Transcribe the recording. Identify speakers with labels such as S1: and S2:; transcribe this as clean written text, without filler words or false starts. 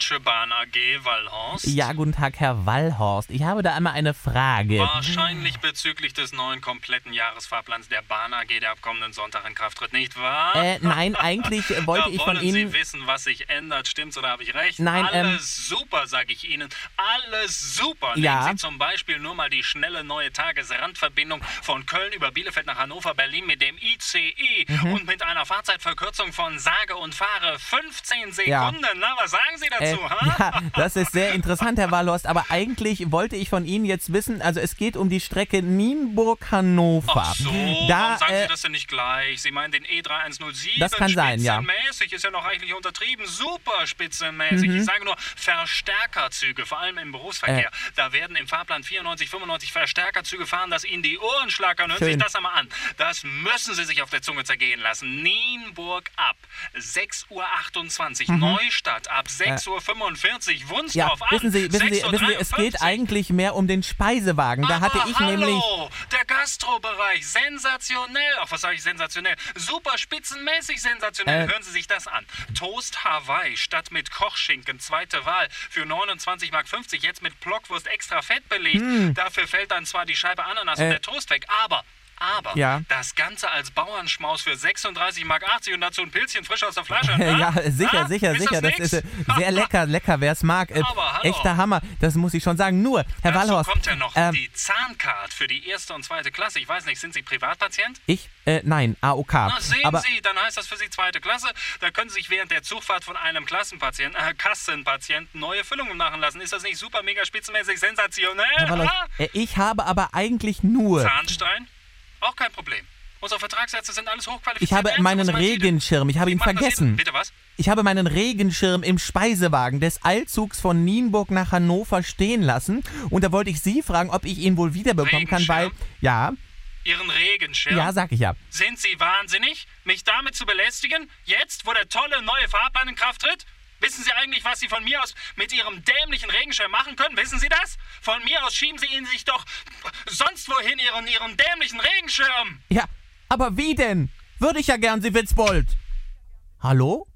S1: Deutsche Bahn AG, Wallhorst.
S2: Ja, guten Tag, Herr Wallhorst. Ich habe da einmal eine Frage.
S1: Wahrscheinlich bezüglich des neuen kompletten Jahresfahrplans der Bahn AG, der ab kommenden Sonntag in Kraft tritt, nicht wahr?
S2: Nein, eigentlich wollte ich von Ihnen...
S1: Wollen Sie wissen, was sich ändert? Stimmt's oder habe ich recht?
S2: Nein,
S1: Alles super, sage ich Ihnen. Alles super.
S2: Ja.
S1: Nehmen Sie zum Beispiel nur mal die schnelle neue Tagesrandverbindung von Köln über Bielefeld nach Hannover, Berlin mit dem ICE und mit einer Fahrzeitverkürzung von sage und fahre 15 Sekunden.
S2: Ja.
S1: Na, was sagen Sie dazu?
S2: Ja, das ist sehr interessant, Herr Wallhorst, aber eigentlich wollte ich von Ihnen jetzt wissen, also es geht um die Strecke Nienburg-Hannover.
S1: Ach so, warum sagen Sie das denn nicht gleich? Sie meinen den E3107?
S2: Das kann sein, ja.
S1: Spitzenmäßig, ist ja noch reichlich untertrieben, super spitzenmäßig. Ich sage nur Verstärkerzüge, vor allem im Berufsverkehr. Da werden im Fahrplan 94, 95 Verstärkerzüge fahren, dass Ihnen die Ohren schlackern. Hören Sie sich das einmal an. Das müssen Sie sich auf der Zunge zergehen lassen. Nienburg ab 6:28 Uhr, Neustadt ab 6:45 Uhr, Wunstorf ab
S2: wissen Sie, es geht eigentlich mehr um den Speisewagen. Da hatte ich nämlich...
S1: der Gastrobereich, sensationell. Ach, was sage ich sensationell? Super spitzenmäßig sensationell. Hören Sie sich das an. Toast Hawaii statt mit Kochschinken, zweite Wahl für 29,50 Mark, jetzt mit Blockwurst extra fett belegt. Dafür fällt dann zwar die Scheibe Ananas und der Toast weg, aber das Ganze als Bauernschmaus für 36,80 Mark und dazu ein Pilzchen frisch aus der Flasche.
S2: Ja, sicher. Das ist sehr lecker, wer es mag.
S1: Aber hallo.
S2: Echter Hammer, das muss ich schon sagen. Nur, Herr
S1: Dazu
S2: Wallhorst...
S1: kommt ja noch die Zahncard für die erste und zweite Klasse. Ich weiß nicht, sind Sie Privatpatient?
S2: Nein, AOK.
S1: Na, sehen
S2: aber
S1: Sie, dann heißt das für Sie zweite Klasse. Da können Sie sich während der Zugfahrt von einem Kassenpatienten neue Füllungen machen lassen. Ist das nicht super, mega spitzenmäßig sensationell?
S2: Herr Wallhorst, ich habe aber eigentlich nur...
S1: Zahnstein? Auch kein Problem. Unsere Vertragsärzte sind alles hochqualifiziert.
S2: Ich habe meinen Regenschirm, ich habe ihn vergessen.
S1: Bitte was?
S2: Ich habe meinen Regenschirm im Speisewagen des Eilzugs von Nienburg nach Hannover stehen lassen. Und da wollte ich Sie fragen, ob ich ihn wohl wiederbekommen kann, weil... Ja,
S1: Ihren Regenschirm?
S2: ja, sag ich ja.
S1: Sind Sie wahnsinnig, mich damit zu belästigen? Jetzt, wo der tolle neue Fahrplan in Kraft tritt? Wissen Sie eigentlich, was Sie von mir aus mit Ihrem dämlichen Regenschirm machen können? Wissen Sie das? Von mir aus schieben Sie ihn sich doch sonst wohin, Ihren dämlichen Regenschirm.
S2: Ja, aber wie denn? Würde ich ja gern, Sie Witzbold. Hallo?